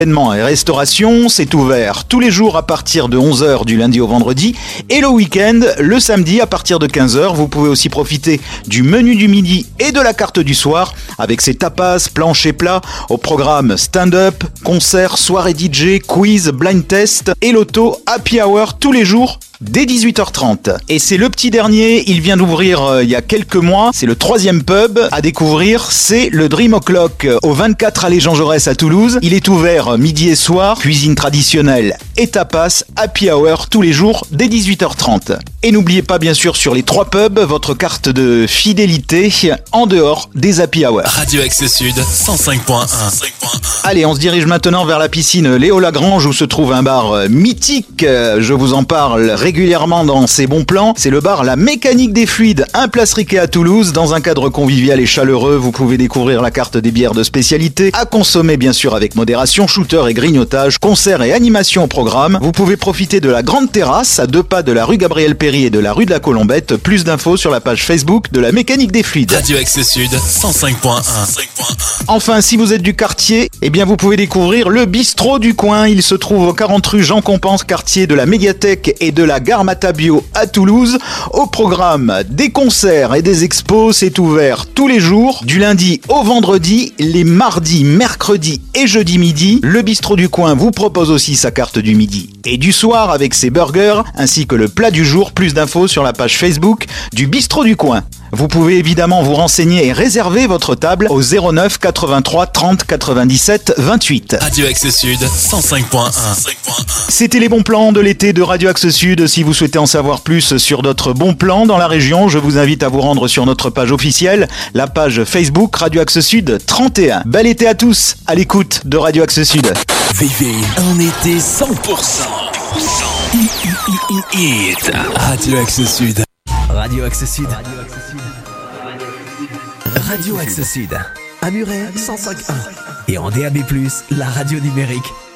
Événements et restauration, c'est ouvert tous les jours à partir de 11h du lundi au vendredi et le week-end, le samedi à partir de 15h. Vous pouvez aussi profiter du menu du midi et de la carte du soir avec ses tapas, planches et plats au programme stand-up, concerts, soirées DJ, quiz, blind test et loto, happy hour tous les jours dès 18h30. Et c'est le petit dernier, il vient d'ouvrir il y a quelques mois, c'est le 3e pub à découvrir, c'est le Dream O'Clock au 24 allée Jean Jaurès à Toulouse. Il est ouvert midi et soir, cuisine traditionnelle et tapas, happy hour tous les jours dès 18h30. Et n'oubliez pas bien sûr sur les 3 pubs, votre carte de fidélité en dehors des happy hours. Radio Axe Sud 105.1. Allez, on se dirige maintenant vers la piscine Léo Lagrange où se trouve un bar mythique. Je vous en parle régulièrement dans ces bons plans. C'est le bar La Mécanique des Fluides, un place Riquet à Toulouse. Dans un cadre convivial et chaleureux, vous pouvez découvrir la carte des bières de spécialité, à consommer bien sûr avec modération, shooter et grignotage, concerts et animations au programme. Vous pouvez profiter de la grande terrasse à 2 pas de la rue Gabriel Péry et de la rue de la Colombette. Plus d'infos sur la page Facebook de La Mécanique des Fluides. Radio Axe Sud 105.1. Enfin, si vous êtes du quartier, eh bien vous pouvez découvrir le bistrot du coin. Il se trouve au 40 rue Jean Compense, quartier de la Médiathèque et de la gare Matabio à Toulouse. Au programme des concerts et des expos, c'est ouvert tous les jours, du lundi au vendredi, les mardis, mercredis et jeudi midi. Le bistrot du coin vous propose aussi sa carte du midi et du soir avec ses burgers ainsi que le plat du jour. Plus d'infos sur la page Facebook du bistrot du coin. Vous pouvez évidemment vous renseigner et réserver votre table au 09 83 30 97 28. Radio Axe Sud 105.1. C'était les bons plans de l'été de Radio Axe Sud. Si vous souhaitez en savoir plus sur d'autres bons plans dans la région, je vous invite à vous rendre sur notre page officielle, la page Facebook Radio Axe Sud 31. Bel été à tous, à l'écoute de Radio Axe Sud. Vivez un été 100%. Radio Axe Sud. Radio Axe Sud. Radio Axe Sud. À Muret 105.1. Et en DAB+, la radio numérique